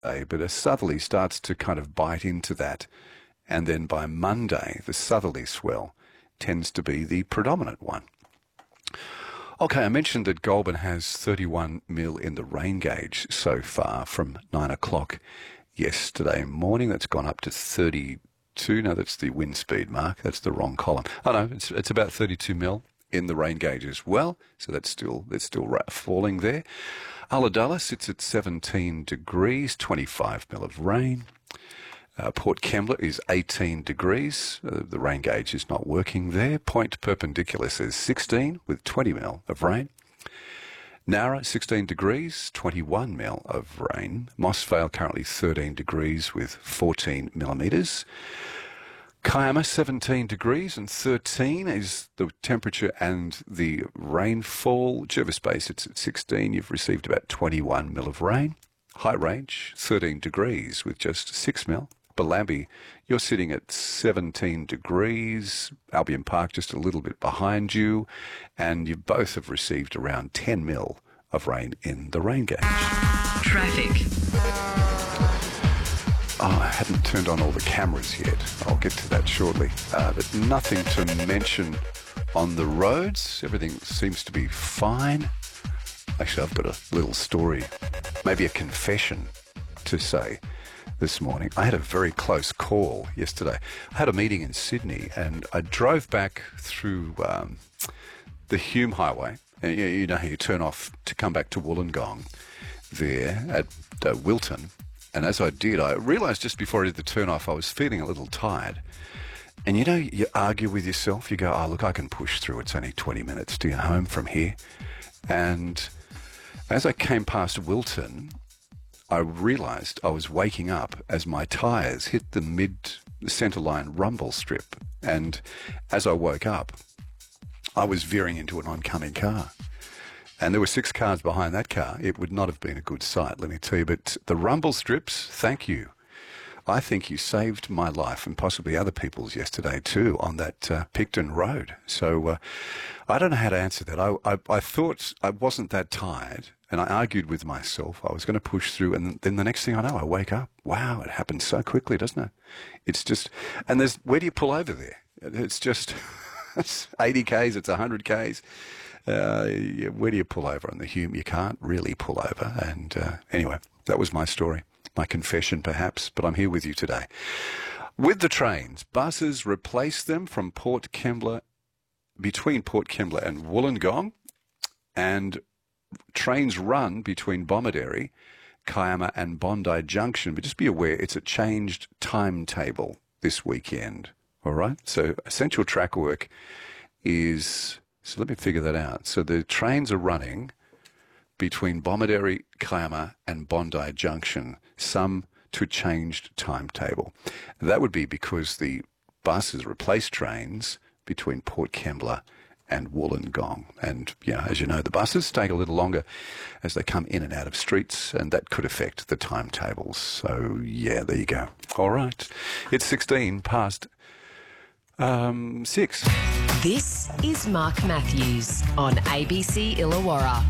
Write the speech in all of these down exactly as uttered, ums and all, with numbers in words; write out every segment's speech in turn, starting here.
day, but a southerly starts to kind of bite into that. And then by Monday, the southerly swell tends to be the predominant one. Okay, I mentioned that Goulburn has thirty-one mil in the rain gauge so far from nine o'clock yesterday morning. That's gone up to thirty-two. No, that's the wind speed mark. That's the wrong column. Oh, no, it's, it's about thirty-two mil in the rain gauge as well. So that's still, that's still falling there. Ulladulla sits at seventeen degrees, twenty-five mil of rain. Uh, Port Kembla is eighteen degrees. Uh, the rain gauge is not working there. Point Perpendicular says sixteen with twenty mil of rain. Nowra, sixteen degrees, twenty-one mil of rain. Moss Vale currently thirteen degrees with fourteen millimetres. Kiama, seventeen degrees and thirteen is the temperature and the rainfall. Jervis Bay sits at sixteen. You've received about twenty-one mil of rain. High Range, thirteen degrees with just six mil. Bellambi, you're sitting at seventeen degrees. Albion Park just a little bit behind you. And you both have received around ten mil of rain in the rain gauge. Traffic. Oh, I hadn't turned on all the cameras yet. I'll get to that shortly. Uh, but nothing to mention on the roads. Everything seems to be fine. Actually, I've got a little story, maybe a confession to say this morning. I had a very close call yesterday. I had a meeting in Sydney and I drove back through um, the Hume Highway. And you, you know how you turn off to come back to Wollongong there at uh, Wilton. And as I did, I realised just before I did the turn off, I was feeling a little tired. And you know, you argue with yourself. You go, oh, look, I can push through. It's only twenty minutes to get home from here. And as I came past Wilton, I realised I was waking up as my tyres hit the mid-centre-line rumble strip. And as I woke up, I was veering into an oncoming car. And there were six cars behind that car. It would not have been a good sight, let me tell you. But the rumble strips, thank you. I think you saved my life and possibly other people's yesterday too on that uh, Picton Road. So uh, I don't know how to answer that. I, I, I thought I wasn't that tired and I argued with myself. I was going to push through and then the next thing I know, I wake up. Wow, it happens so quickly, doesn't it? It's just, and there's, where do you pull over there? It's just, it's eighty kays, it's one hundred kays. Uh, where do you pull over on the Hume? You can't really pull over. And uh, anyway, that was my story, my confession perhaps, but I'm here with you today. With the trains, buses replace them from Port Kembla, between Port Kembla and Wollongong, and trains run between Bomaderry, Kiama and Bondi Junction. But just be aware, it's a changed timetable this weekend, all right? So essential track work is... So let me figure that out. So the trains are running between Bomaderry, Kiama and Bondi Junction, some to a changed timetable. That would be because the buses replace trains between Port Kembla and Wollongong. And, you know, as you know, the buses take a little longer as they come in and out of streets, and that could affect the timetables. So, yeah, there you go. All right. It's sixteen past um, six. This is Mark Matthews on A B C Illawarra.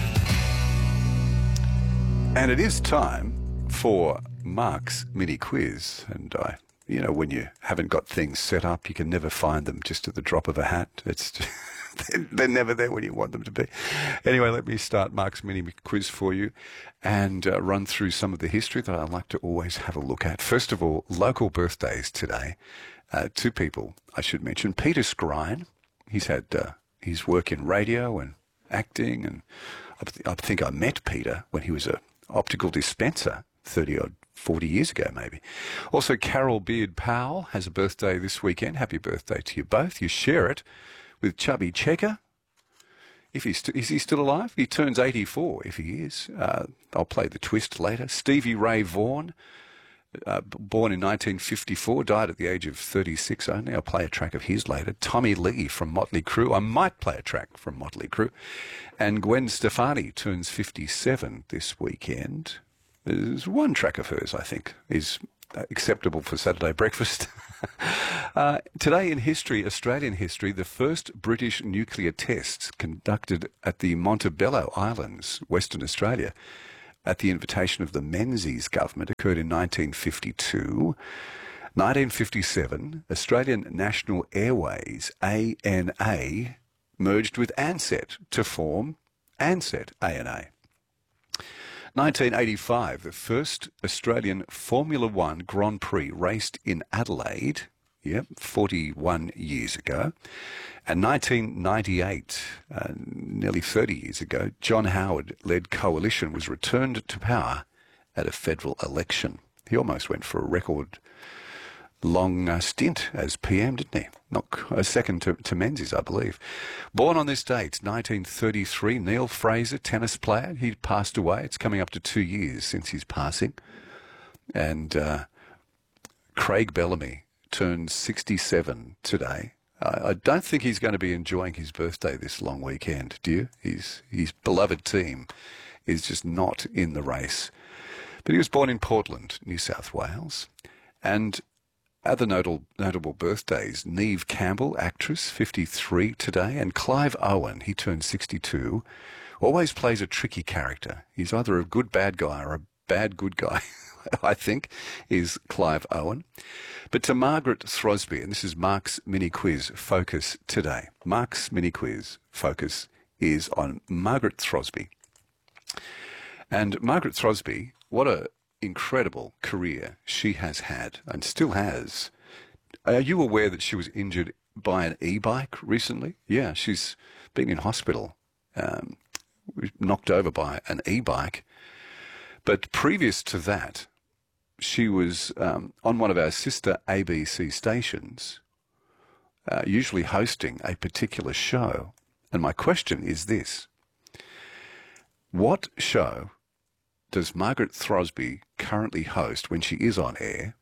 And it is time for Mark's mini quiz. And I, you know, when you haven't got things set up, you can never find them just at the drop of a hat. It's just, they're never there when you want them to be. Anyway, let me start Mark's mini quiz for you and uh, run through some of the history that I like to always have a look at. First of all, local birthdays today. Uh, two people I should mention. Peter Skrine, he's had uh, his work in radio and acting, and I, th- I think I met Peter when he was a optical dispenser thirty or forty years ago maybe. Also, Carol Beard Powell has a birthday this weekend. Happy birthday to you both. You share it with Chubby Checker. If he's st- is he still alive? He turns eighty-four if he is. Uh, I'll play the twist later. Stevie Ray Vaughan. Uh, born in nineteen fifty-four, died at the age of thirty-six only. I'll play a track of his later. Tommy Lee from Motley Crue. I might play a track from Motley Crue. And Gwen Stefani turns fifty-seven this weekend. There's one track of hers, I think, is acceptable for Saturday breakfast. uh, today in history, Australian history, the first British nuclear tests conducted at the Montebello Islands, Western Australia, at the invitation of the Menzies government occurred in nineteen fifty-two. nineteen fifty-seven, Australian National Airways, A N A, merged with Ansett to form Ansett A N A. nineteen eighty-five, the first Australian Formula One Grand Prix raced in Adelaide, yep, forty-one years ago. And nineteen ninety-eight, uh, nearly thirty years ago, John Howard-led coalition was returned to power at a federal election. He almost went for a record long uh, stint as P M, didn't he? Not a second to, to Menzies, I believe. Born on this date, nineteen thirty-three, Neil Fraser, tennis player. He passed away. It's coming up to two years since his passing. And uh, Craig Bellamy turned sixty-seven today. I, I don't think he's going to be enjoying his birthday this long weekend, do you? His, his beloved team is just not in the race. But he was born in Portland, New South Wales. And other notable, notable birthdays, Neve Campbell, actress, fifty-three today, and Clive Owen, he turned sixty-two, always plays a tricky character. He's either a good bad guy or a bad good guy, I think, is Clive Owen. But to Margaret Throsby, and this is Mark's mini quiz focus today. Mark's mini quiz focus is on Margaret Throsby. And Margaret Throsby, what a incredible career she has had and still has. Are you aware that she was injured by an e-bike recently? Yeah, she's been in hospital, um, knocked over by an e-bike. But previous to that, she was um, on one of our sister A B C stations, uh, usually hosting a particular show. And my question is this: what show does Margaret Throsby currently host when she is on air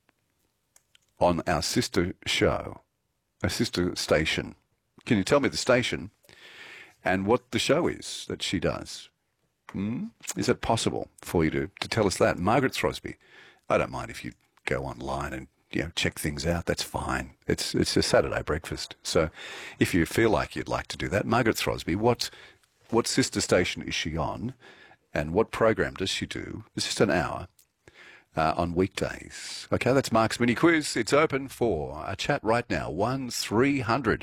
on our sister show, a sister station? Can you tell me the station and what the show is that she does? Hmm? Is it possible for you to, to tell us that? Margaret Throsby, I don't mind if you go online and you know check things out. That's fine. It's it's a Saturday breakfast. So if you feel like you'd like to do that, Margaret Throsby, what what sister station is she on? And what program does she do? It's just an hour uh, on weekdays. Okay, that's Mark's mini quiz. It's open for a chat right now. one three hundred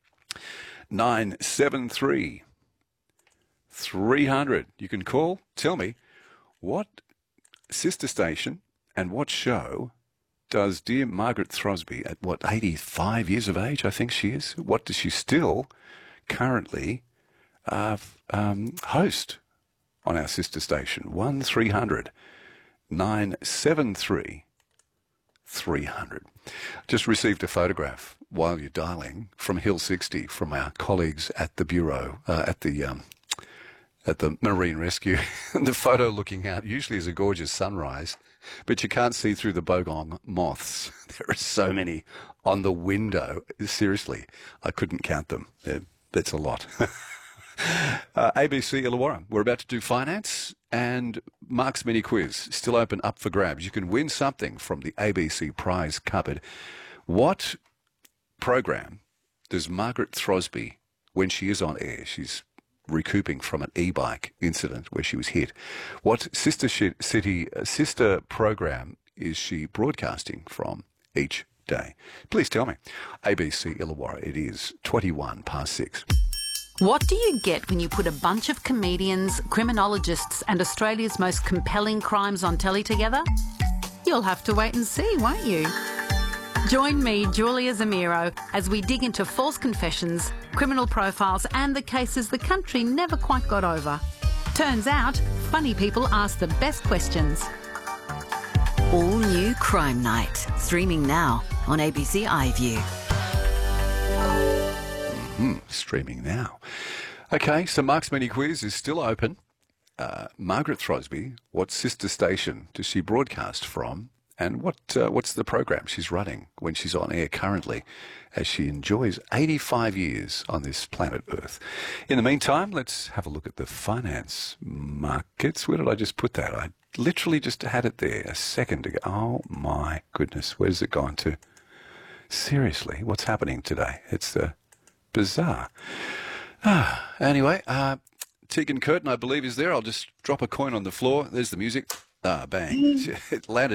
nine seven three three hundred. You can call. Tell me what sister station and what show does dear Margaret Throsby, at what, eighty-five years of age, I think she is, what does she still currently uh, um, host on our sister station? one three hundred nine seven three three hundred. Just received a photograph while you're dialing from Hill sixty from our colleagues at the Bureau, uh, at the um, at the Marine Rescue. The photo looking out usually is a gorgeous sunrise, but you can't see through the bogong moths. There are so many on the window. Seriously, I couldn't count them. That's a lot. Uh, A B C Illawarra, we're about to do finance, and Mark's mini quiz still open, up for grabs. You can win something from the A B C prize cupboard. What program does Margaret Throsby, when she is on air, she's recouping from an e-bike incident where she was hit, what sister sh- city uh, sister program is she broadcasting from each day? Please tell me. A B C Illawarra, it is twenty-one past six. What do you get when you put a bunch of comedians, criminologists and Australia's most compelling crimes on telly together? You'll have to wait and see, won't you? Join me, Julia Zamiro, as we dig into false confessions, criminal profiles and the cases the country never quite got over. Turns out, funny people ask the best questions. All new Crime Night, streaming now on A B C iView. Mm, streaming now. Okay, so Mark's mini quiz is still open. Uh, Margaret Throsby, what sister station does she broadcast from? And what uh, what's the program she's running when she's on air currently, as she enjoys eighty-five years on this planet Earth? In the meantime, let's have a look at the finance markets. Where did I just put that? I literally just had it there a second ago. Oh, my goodness. Where's it gone to? Seriously, what's happening today? It's the... bizarre. Ah, anyway, uh, Tegan Curtin, I believe, is there. I'll just drop a coin on the floor. There's the music. Ah, bang. It landed